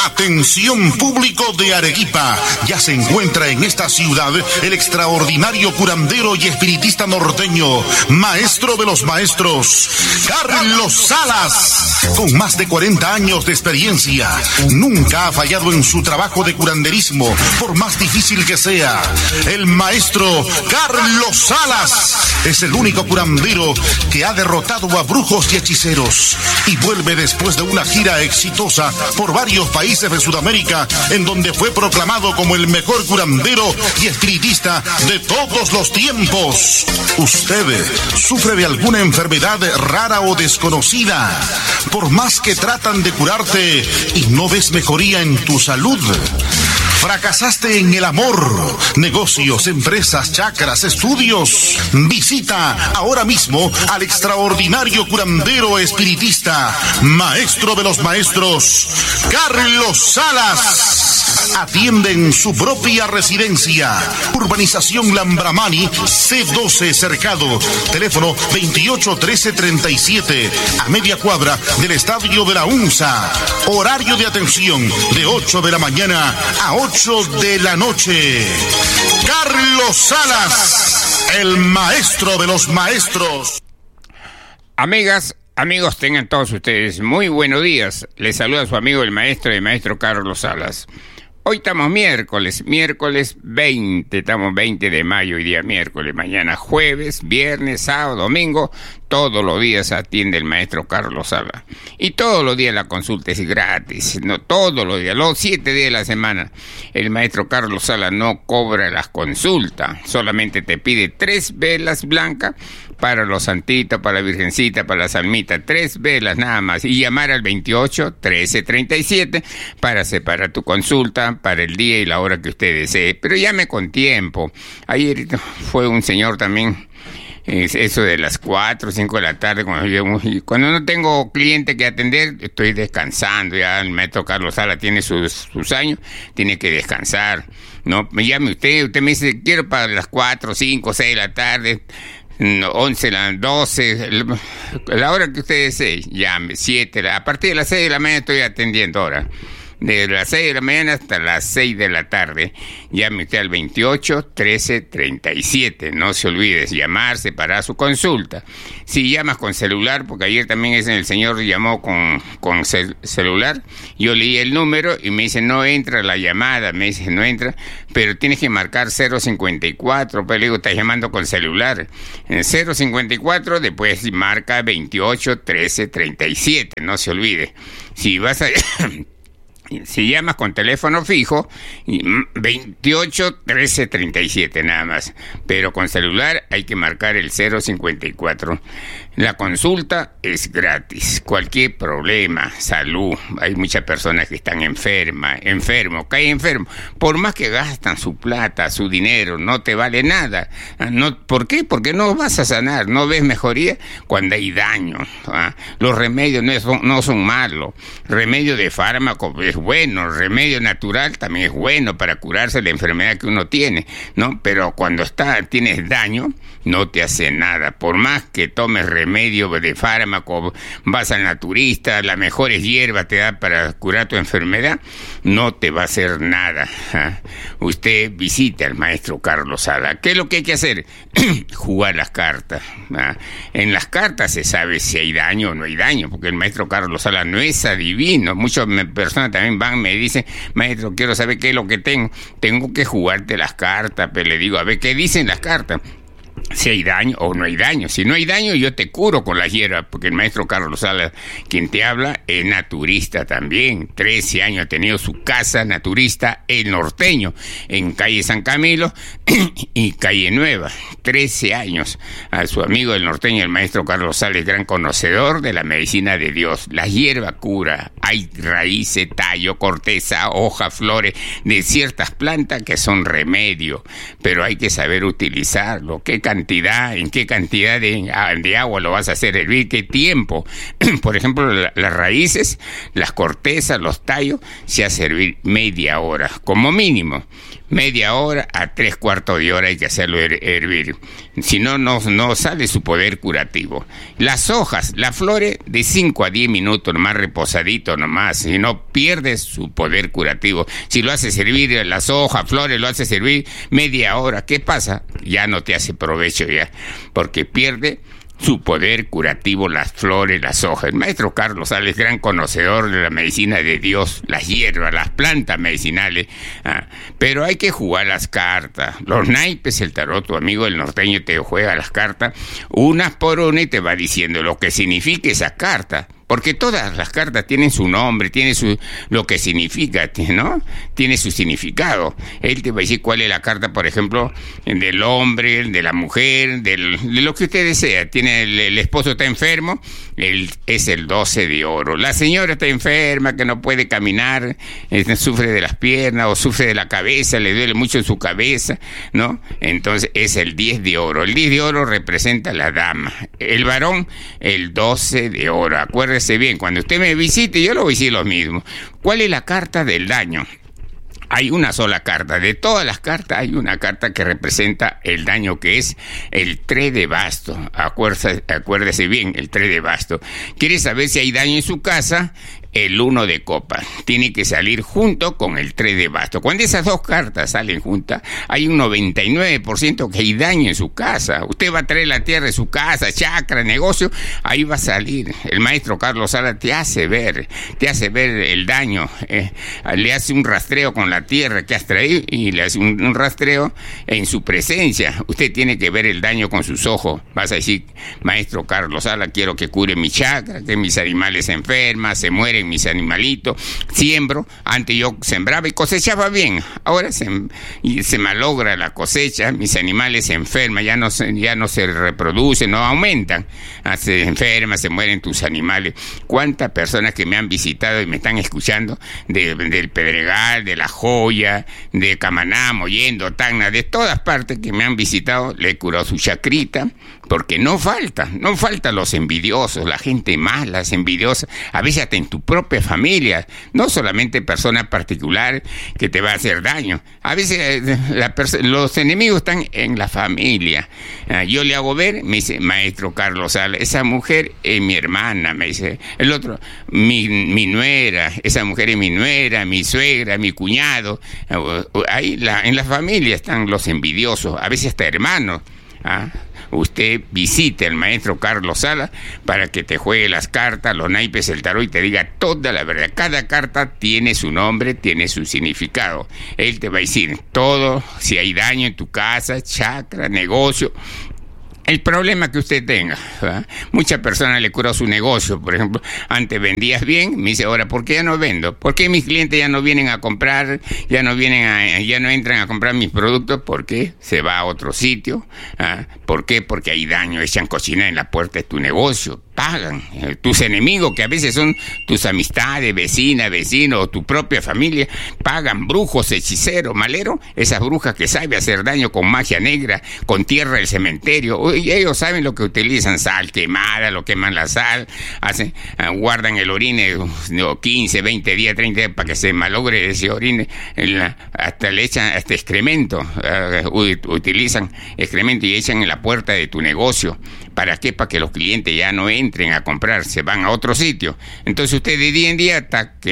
Atención público de Arequipa, ya se encuentra en esta ciudad el extraordinario curandero y espiritista norteño, maestro de los maestros, Carlos Salas. Con más de 40 años de experiencia, nunca ha fallado en su trabajo de curanderismo, por más difícil que sea. El maestro Carlos Salas es el único curandero que ha derrotado a brujos y hechiceros y vuelve después de una gira exitosa por varios países de Sudamérica, en donde fue proclamado como el mejor curandero y espiritista de todos los tiempos. ¿Usted sufre de alguna enfermedad rara o desconocida? Por más que tratan de curarte y no ves mejoría en tu salud. ¿Fracasaste en el amor, negocios, empresas, chakras, estudios? Visita ahora mismo al extraordinario curandero espiritista, maestro de los maestros, Carlos Salas. Atiende en su propia residencia. Urbanización Lambramani, C12 Cercado. Teléfono 281337, a media cuadra del Estadio de la UNSA. Horario de atención de 8 de la mañana a 8 de la noche. Carlos Salas, el maestro de los maestros. Amigas, amigos, tengan todos ustedes muy buenos días. Les saluda su amigo el maestro Carlos Salas. Hoy estamos miércoles 20, estamos 20 de mayo, hoy día miércoles, mañana jueves, viernes, sábado, domingo, todos los días atiende el maestro Carlos Salas. Y todos los días la consulta es gratis, no todos los días, los 7 días de la semana. El maestro Carlos Salas no cobra las consultas, solamente te pide 3 velas blancas para los santitos, para la virgencita, para la salmita, 3 velas nada más, y llamar al 281337 para separar tu consulta para el día y la hora que usted desee, pero llame con tiempo. Ayer fue un señor también, eso de las 4 o 5 de la tarde, cuando no tengo cliente que atender, estoy descansando, ya el maestro Carlos Salas tiene sus años, tiene que descansar, no, me llame usted me dice, quiero para las 4, 5, 6 de la tarde, 11, 12, la hora que usted desee, llame, 7, a partir de las 6 de la mañana estoy atendiendo ahora. De las 6 de la mañana hasta las 6 de la tarde, llame usted al 281337, no se olvide llamar, separar su consulta. Si llamas con celular, porque ayer también el señor llamó con celular, yo leí el número y me dice no entra la llamada, me dice no entra, pero tienes que marcar 054, pero le digo, estás llamando con celular. En 054, después marca 281337, no se olvide. Si llamas con teléfono fijo, 281337 nada más, pero con celular hay que marcar el 054. La consulta es gratis, cualquier problema, salud, hay muchas personas que están enfermos, caen enfermos, por más que gastan su plata, su dinero, no te vale nada. ¿Por qué? Porque no vas a sanar, no ves mejoría cuando hay daño. Los remedios no son malos, remedio de fármaco es bueno, remedio natural también es bueno para curarse la enfermedad que uno tiene, ¿no? Pero cuando tienes daño, no te hace nada, por más que tomes remedio de fármaco, vas al naturista, las mejores hierbas te da para curar tu enfermedad, no te va a hacer nada. Usted visite al maestro Carlos Salas. ¿Qué es lo que hay que hacer? Jugar las cartas. En las cartas se sabe si hay daño o no hay daño, porque el maestro Carlos Salas no es adivino. Muchas personas también me dicen, maestro, quiero saber qué es lo que tengo que jugarte las cartas, pero le digo, a ver, ¿qué dicen las cartas? Si hay daño o no hay daño. Si no hay daño, yo te curo con la hierba, porque el maestro Carlos Salas, quien te habla, es naturista también. 13 años ha tenido su casa naturista, El Norteño, en calle San Camilo y calle Nueva. 13 años. A su amigo El Norteño, el maestro Carlos Salas, gran conocedor de la medicina de Dios. La hierba cura. Hay raíces, tallo, corteza, hoja, flores de ciertas plantas que son remedio, pero hay que saber utilizarlo. ¿Qué cantidad cantidad, en qué cantidad de agua lo vas a hacer hervir, qué tiempo. Por ejemplo, las raíces, las cortezas, los tallos, se hace hervir media hora, como mínimo. Media hora a 3/4 de hora hay que hacerlo hervir. Si no, no sale su poder curativo. Las hojas, las flores, de 5 a 10 minutos nomás, reposadito nomás. Si no, pierde su poder curativo. Si lo haces hervir, las hojas, flores, lo haces hervir media hora, ¿qué pasa? Ya no te hace provecho ya, porque pierde su poder curativo, las flores, las hojas. El maestro Carlos Salas, gran conocedor de la medicina de Dios, las hierbas, las plantas medicinales, pero hay que jugar las cartas. Los naipes, el tarot, tu amigo el norteño te juega las cartas unas por una y te va diciendo lo que significa esa carta. Porque todas las cartas tienen su nombre, tiene lo que significa, ¿no? Tiene su significado. Él te va a decir cuál es la carta, por ejemplo, del hombre, de la mujer, de lo que usted desea. Tiene el esposo está enfermo, es el 12 de oro. La señora está enferma, que no puede caminar, sufre de las piernas o sufre de la cabeza, le duele mucho su cabeza, ¿no? Entonces es el 10 de oro. El 10 de oro representa a la dama. El varón, el 12 de oro. Acuérdese bien, cuando usted me visite, yo lo voy a decir lo mismo. ¿Cuál es la carta del daño? Hay una sola carta. De todas las cartas, hay una carta que representa el daño, que es el 3 de bastos. Acuérdese bien, el 3 de bastos. ¿Quiere saber si hay daño en su casa? El 1 de copas tiene que salir junto con el 3 de bastos. Cuando esas dos cartas salen juntas, hay un 99% que hay daño en su casa. Usted va a traer la tierra de su casa, chacra, negocio, ahí va a salir. El maestro Carlos Salas te hace ver el daño, le hace un rastreo con la tierra que has traído y le hace un rastreo en su presencia. Usted tiene que ver el daño con sus ojos. Vas a decir, maestro Carlos Salas, quiero que cure mi chacra, que mis animales se enferman, se mueren mis animalitos, siembro. Antes yo sembraba y cosechaba bien, ahora se malogra la cosecha, mis animales se enferman, ya no se reproducen, no aumentan, se enferman, se mueren tus animales. ¿Cuántas personas que me han visitado y me están escuchando del Pedregal, de La Joya, de Camaná, Mollendo, Tacna, de todas partes que me han visitado, le he curado su chacrita? Porque no falta los envidiosos, la gente mala, envidiosa, a veces hasta en tu propia familia, no solamente personas particulares que te va a hacer daño. A veces los enemigos están en la familia. Yo le hago ver, me dice, maestro Carlos Salas, esa mujer es mi hermana, me dice. El otro, mi nuera, esa mujer es mi nuera, mi suegra, mi cuñado. Ahí en la familia están los envidiosos, a veces hasta hermanos. Usted visite al maestro Carlos Salas para que te juegue las cartas, los naipes, el tarot y te diga toda la verdad. Cada carta tiene su nombre, tiene su significado. Él te va a decir todo, si hay daño en tu casa, chacra, negocio, el problema que usted tenga, ¿verdad? Muchas personas le curó su negocio. Por ejemplo, antes vendías bien, me dice, ahora, ¿por qué ya no vendo? ¿Por qué mis clientes ya no vienen a comprar, ya no entran a comprar mis productos? ¿Por qué? Se va a otro sitio. ¿Por qué? Porque hay daño, echan cocina en la puerta de tu negocio. Pagan. Tus enemigos, que a veces son tus amistades, vecinos o tu propia familia, pagan. Brujos, hechiceros, maleros, esas brujas que saben hacer daño con magia negra, con tierra del cementerio. Y ellos saben lo que utilizan, sal quemada, lo queman la sal, guardan el orine 15, 20 días, 30 días para que se malogre ese orine, hasta le echan hasta excremento, utilizan excremento y echan en la puerta de tu negocio. ¿Para qué? Para que los clientes ya no entren a comprar, se van a otro sitio. Entonces usted de día en día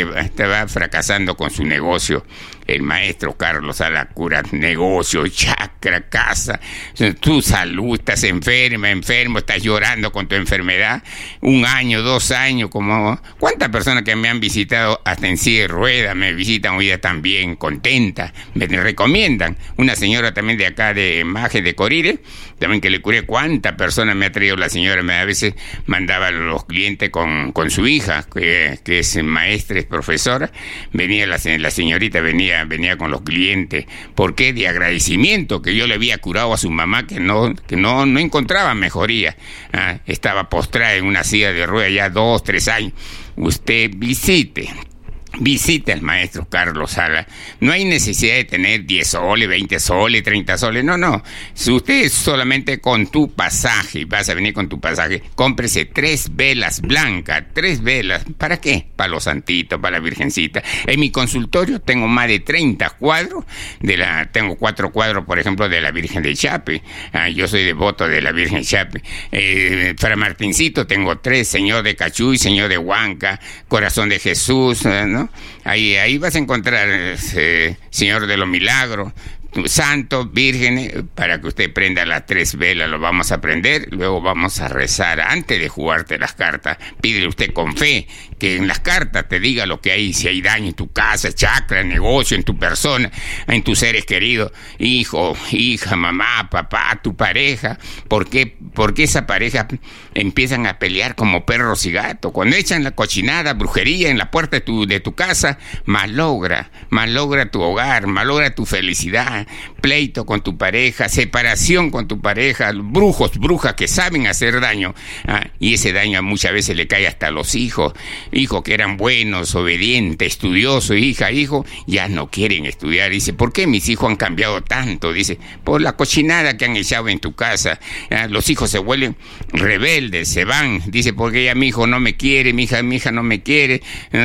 va fracasando con su negocio. El maestro Carlos Salas cura negocio, chacra, casa, tu salud, estás enfermo, estás llorando con tu enfermedad, 1 año, 2 años, ¿cuántas personas que me han visitado hasta en silla de ruedas me visitan hoy día también, contentas, me recomiendan? Una señora también de acá de Maje de Corire, también que le curé, ¿cuántas personas me ha traído la señora? A veces mandaba a los clientes con su hija, que es maestra, es profesora, venía la señorita, venía con los clientes. ¿Por qué? De agradecimiento, que yo le había curado a su mamá, que no encontraba mejoría. Estaba postrada en una silla de ruedas ya 2, 3 años. Usted visite visite al maestro Carlos Sala. No hay necesidad de tener 10 soles, 20 soles, 30 soles. No. Si usted solamente con tu pasaje, vas a venir con tu pasaje, cómprese 3 velas blancas. 3 velas. ¿Para qué? Para los santitos, para la Virgencita. En mi consultorio tengo más de 30 cuadros. Tengo 4 cuadros, por ejemplo, de la Virgen de Chape. Yo soy devoto de la Virgen Chape. Fra Martincito tengo 3. Señor de Cachuy, Señor de Huanca, Corazón de Jesús, ¿no? Ahí vas a encontrar Señor de los Milagros, santos, vírgenes, para que usted prenda las 3 velas. Lo vamos a prender, luego vamos a rezar antes de jugarte las cartas. Pídele usted con fe que en las cartas te diga lo que hay, si hay daño en tu casa, chakra, negocio, en tu persona, en tus seres queridos, hijo, hija, mamá, papá, tu pareja. ¿Por qué esa pareja empiezan a pelear como perros y gatos? Cuando echan la cochinada, brujería en la puerta de tu casa, malogra tu hogar, malogra tu felicidad, pleito con tu pareja, separación con tu pareja, brujas que saben hacer daño, y ese daño muchas veces le cae hasta a los hijos que eran buenos, obedientes, estudiosos, hijo, ya no quieren estudiar. Dice, ¿por qué mis hijos han cambiado tanto? Dice, por la cochinada que han echado en tu casa. Los hijos se vuelven rebeldes, se van. Dice, porque ya mi hijo no me quiere, mi hija no me quiere.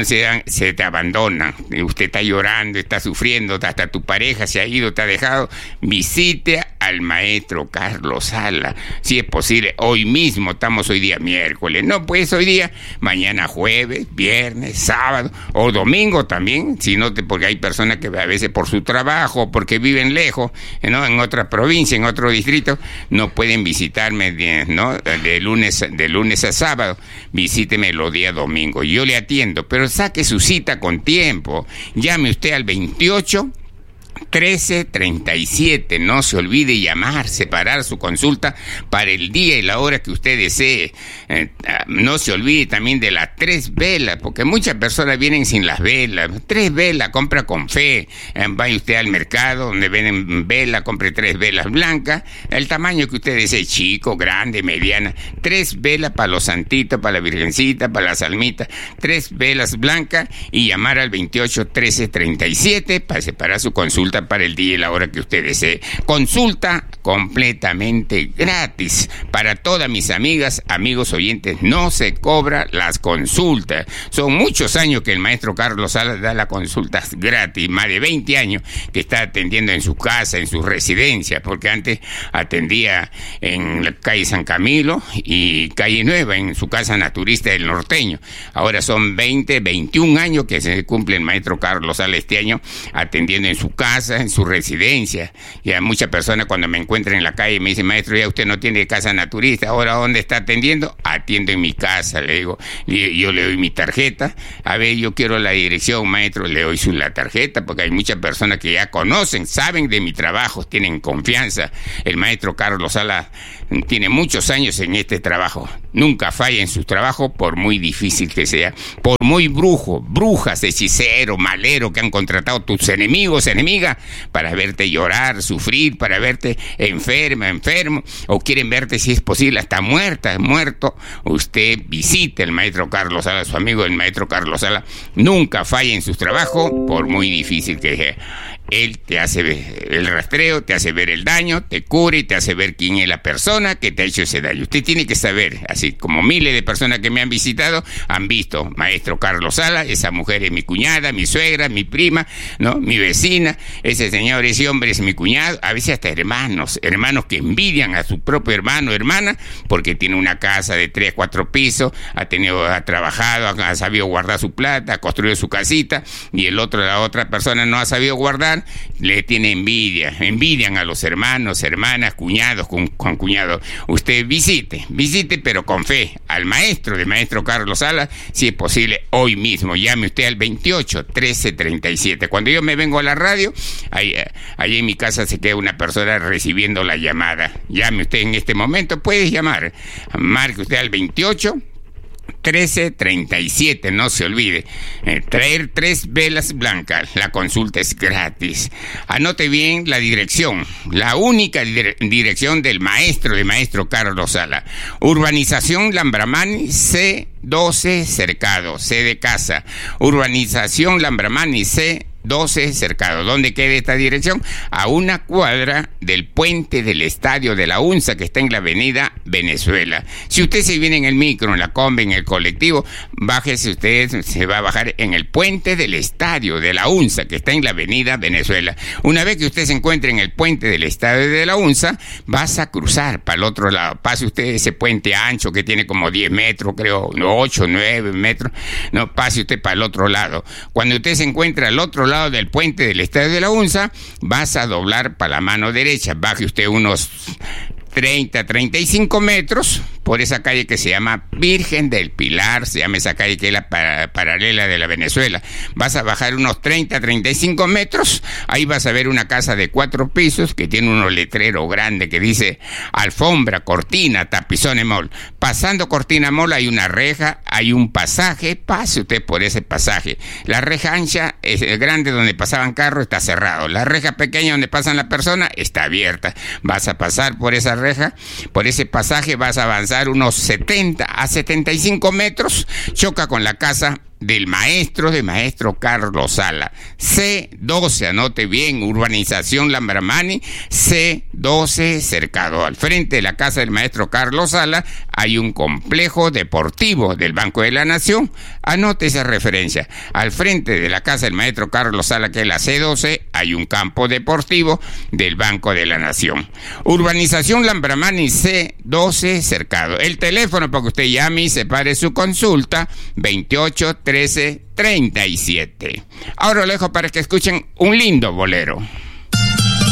Se te abandonan. Usted está llorando, está sufriendo, hasta tu pareja se ha ido, te ha dejado. Visite al maestro Carlos Sala, si es posible, hoy mismo. Estamos hoy día miércoles, no pues hoy día, mañana jueves, viernes, sábado o domingo también, porque hay personas que a veces por su trabajo, porque viven lejos, ¿no? En otra provincia, en otro distrito, no pueden visitarme, ¿no? De lunes a sábado. Visíteme los días domingos, yo le atiendo, pero saque su cita con tiempo. Llame usted al 28 1337, no se olvide llamar, separar su consulta para el día y la hora que usted desee. No se olvide también de las 3 velas, porque muchas personas vienen sin las velas. 3 velas, compra con fe. Vaya usted al mercado donde venden velas, compre 3 velas blancas, el tamaño que usted desee, chico, grande, mediana. 3 velas para los santitos, para la Virgencita, para las almitas. 3 velas blancas y llamar al 28 1337 para separar su consulta para el día y la hora que usted desee. Consulta completamente gratis para todas mis amigas, amigos oyentes. No se cobra las consultas. Son muchos años que el maestro Carlos Sala da las consultas gratis, más de 20 años que está atendiendo en su casa, en su residencia, porque antes atendía en la calle San Camilo y calle Nueva, en su casa naturista del Norteño. Ahora son 21 años que se cumple el maestro Carlos Sala este año atendiendo en su casa, en su residencia. Y a muchas personas cuando me encuentran en la calle me dicen, maestro, ya usted no tiene casa naturista, ¿ahora dónde está atendiendo? Atiendo en mi casa, le digo. Yo le doy mi tarjeta. A ver, yo quiero la dirección, maestro, le doy la tarjeta, porque hay muchas personas que ya conocen, saben de mi trabajo, tienen confianza. El maestro Carlos Sala tiene muchos años en este trabajo. Nunca falla en su trabajo, por muy difícil que sea, por muy brujas, hechicero, malero que han contratado tus enemigos, enemigas, para verte llorar, sufrir, para verte enfermo, o quieren verte, si es posible, hasta muerto. Usted visite al maestro Carlos Sala, su amigo el maestro Carlos Sala. Nunca falla en su trabajo, por muy difícil que sea. Él te hace ver el rastreo, te hace ver el daño, te cura y te hace ver quién es la persona que te ha hecho ese daño. Usted tiene que saber, así como miles de personas que me han visitado han visto, maestro Carlos Sala, esa mujer es mi cuñada, mi suegra, mi prima, ¿no? Mi vecina, ese señor, ese hombre es mi cuñado, a veces hasta hermanos que envidian a su propio hermano o hermana porque tiene una casa de 3, 4 pisos, ha trabajado, ha sabido guardar su plata, ha construido su casita, y la otra persona no ha sabido guardar, le tiene envidian a los hermanos, hermanas, cuñados, con cuñados. Usted visite, pero con fe, al maestro Carlos Sala, si es posible, hoy mismo. Llame usted al 28 1337. Cuando yo me vengo a la radio, ahí en mi casa se queda una persona recibiendo la llamada. Llame usted en este momento, puede llamar. Marque usted al 28 1337, no se olvide. Traer 3 velas blancas. La consulta es gratis. Anote bien la dirección. La única dirección del maestro Carlos Sala. Urbanización Lambramani C12 Cercado. C de casa. Urbanización Lambramani C12 Cercado. ¿Dónde queda esta dirección? A una cuadra del puente del Estadio de la UNSA, que está en la avenida Venezuela. Si usted se viene en el micro, en la combi, en el colectivo, bájese usted, se va a bajar en el puente del Estadio de la UNSA, que está en la avenida Venezuela. Una vez que usted se encuentre en el puente del Estadio de la UNSA, vas a cruzar para el otro lado. Pase usted ese puente ancho que tiene como 10 metros, creo, 8, 9 metros. No, pase usted para el otro lado. Cuando usted se encuentra al otro lado del puente del Estadio de la UNSA, vas a doblar para la mano derecha. Baje usted unos 35 metros por esa calle que se llama Virgen del Pilar, se llama esa calle que es la paralela de la Venezuela. Vas a bajar unos 35 metros, ahí vas a ver una casa de 4 pisos que tiene unos letreros grandes que dice alfombra, cortina, Tapizone Mall. Pasando Cortina Mall hay una reja, hay un pasaje, pase usted por ese pasaje. La reja ancha, es el grande donde pasaban carros, está cerrado. La reja pequeña donde pasan las personas está abierta. Vas a pasar por esa reja, por ese pasaje vas a avanzar unos 70 a 75 metros, choca con la casa del maestro Carlos Sala. C12, anote bien, urbanización Lambramani, C12 Cercado. Al frente de la casa del maestro Carlos Sala hay un complejo deportivo del Banco de la Nación. Anote esa referencia. Al frente de la casa del maestro Carlos Sala, que es la C12, hay un campo deportivo del Banco de la Nación. Urbanización Lambramani, C12 Cercado. El teléfono para que usted llame y separe su consulta, 28 13 37. Ahora lo dejo para que escuchen un lindo bolero.